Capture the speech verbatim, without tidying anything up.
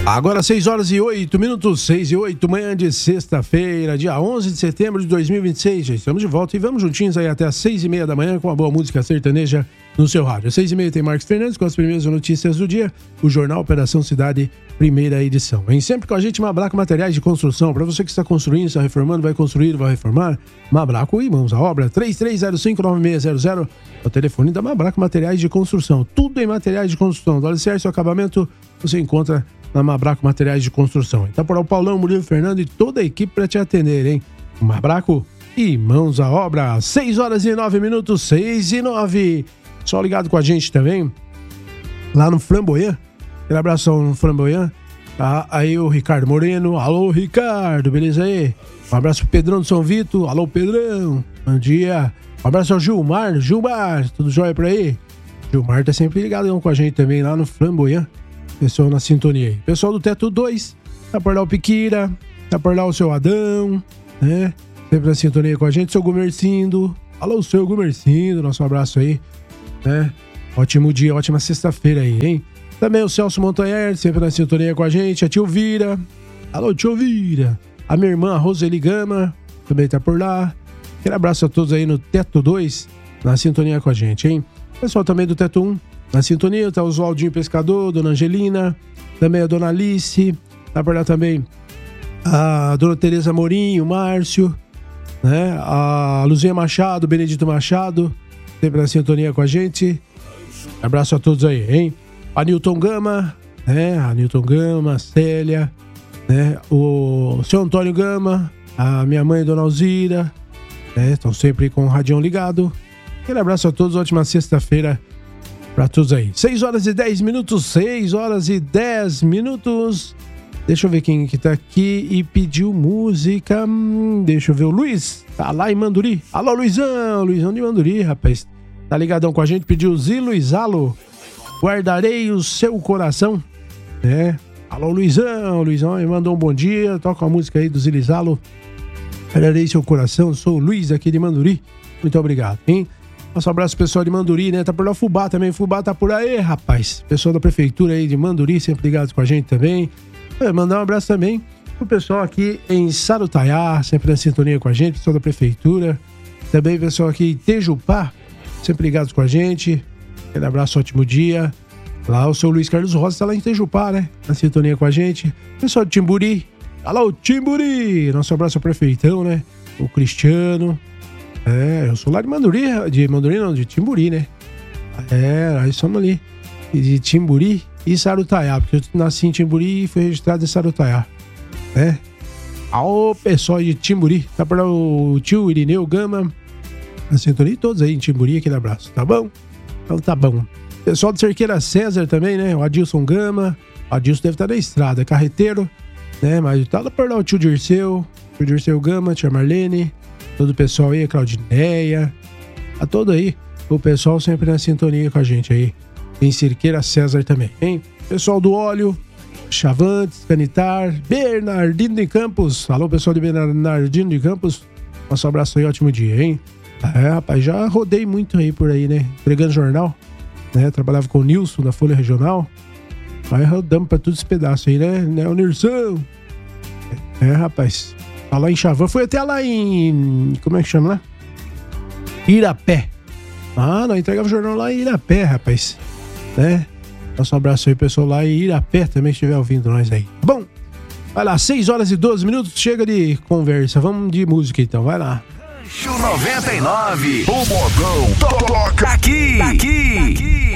Agora seis horas e oito minutos, seis e oito, manhã de sexta-feira, dia onze de setembro de dois mil e vinte e seis. Já estamos de volta e vamos juntinhos aí até as seis e meia da manhã com a boa música sertaneja no seu rádio. Às seis e meia tem Marcos Fernandes com as primeiras notícias do dia, o Jornal Operação Cidade, primeira edição. Vem sempre com a gente Mabraco Materiais de Construção. Para você que está construindo, está reformando, vai construir, vai reformar, Mabraco e mãos à obra. três três zero cinco nove seis zero zero é o telefone da Mabraco Materiais de Construção. Tudo em materiais de construção. Do alicerce ao acabamento você encontra na Mabraco Materiais de Construção. Então, por o Paulão, Murilo Fernando e toda a equipe para te atender, hein? Mabraco e mãos à obra. seis horas e nove minutos, seis e nove. Só ligado com a gente também, lá no Flamboyant. Aquele abração no Flamboyant. Tá aí o Ricardo Moreno. Alô, Ricardo, beleza aí? Um abraço pro Pedrão do São Vito. Alô, Pedrão. Bom dia. Um abraço ao Gilmar. Gilmar, tudo jóia por aí? Gilmar tá sempre ligado com a gente também lá no Flamboyant. Pessoal na sintonia aí. Pessoal do Teto dois, tá por lá o Piquira, tá por lá o seu Adão, né? Sempre na sintonia com a gente, seu Gumercindo. Alô, seu Gumercindo, nosso abraço aí, né? Ótimo dia, ótima sexta-feira aí, hein? Também o Celso Montanher, sempre na sintonia com a gente, a Tio Vira. Alô, Tio Vira. A minha irmã, a Roseli Gama, também tá por lá. Aquele abraço a todos aí no Teto dois, na sintonia com a gente, hein? Pessoal também do Teto um. Na sintonia tá o Oswaldinho Pescador, Dona Angelina, também a Dona Alice, tá por lá também a Dona Tereza Morim, o Márcio, né? A Luzinha Machado, Benedito Machado, sempre na sintonia com a gente. Abraço a todos aí, hein? A Newton Gama, né? A Newton Gama, a Célia, né? O seu Antônio Gama, a minha mãe, Dona Alzira, né? Estão sempre com o radião ligado. Aquele abraço a todos, ótima sexta-feira pra todos aí. seis horas e dez minutos, seis horas e dez minutos. Deixa eu ver quem que tá aqui e pediu música. Hum, deixa eu ver, o Luiz, tá lá em Manduri. Alô, Luizão, Luizão de Manduri, rapaz. Tá ligadão com a gente, pediu Zilo e Zalo. Guardarei o seu coração, né? Alô, Luizão, Luizão me mandou um bom dia. Toca a música aí do Zilo e Zalo. Guardarei seu coração, sou o Luiz aqui de Manduri. Muito obrigado, hein? Nosso abraço pessoal de Manduri, né? Tá por lá o Fubá também. Fubá tá por aí, rapaz. Pessoal da prefeitura aí de Manduri, sempre ligados com a gente também. É, mandar um abraço também pro pessoal aqui em Sarutaiá, sempre na sintonia com a gente. Pessoal da prefeitura. Também pessoal aqui em Tejupá, sempre ligados com a gente. Aquele abraço, ótimo dia. Lá o seu Luiz Carlos Rosa tá lá em Tejupá, né? Na sintonia com a gente. Pessoal de Timburi. Alô, Timburi! Nosso abraço ao prefeitão, né? O Cristiano. É, eu sou lá de Manduri, de Manduri não, de Timburi, né? É, aí somos ali, de Timburi e Sarutaiá, porque eu nasci em Timburi e fui registrado em Sarutaiá, né? Ao pessoal de Timburi, tá por lá o tio Irineu Gama, na sintonia, todos aí em Timburi, aquele abraço, tá bom? Então tá bom. Pessoal de Cerqueira César também, né? O Adilson Gama, o Adilson deve estar na estrada, é carreteiro, né? Mas tá lá por lá o tio Dirceu, o tio Dirceu Gama, tia Marlene, todo o pessoal aí, a Claudineia, a todo aí, o pessoal sempre na sintonia com a gente aí, em Cerqueira César também, hein? Pessoal do Óleo, Chavantes, Canitar, Bernardino de Campos, alô pessoal de Bernardino de Campos, nosso abraço aí, ótimo dia, hein? É, rapaz, já rodei muito aí por aí, né? Entregando jornal, né? Trabalhava com o Nilson da Folha Regional, aí rodamos pra todos os pedaços aí, né? né? O Nilson, é, rapaz... Tá lá em Chavan, foi até lá em... Como é que chama lá? Irapé. Ah, nós entregava o jornal lá em Irapé, rapaz. Né? Nosso abraço aí, pessoal lá em Irapé também, se estiver ouvindo nós aí. Bom, vai lá, seis horas e doze minutos, chega de conversa. Vamos de música então, vai lá. Rancho noventa e nove, o modão toca aqui, aqui, aqui.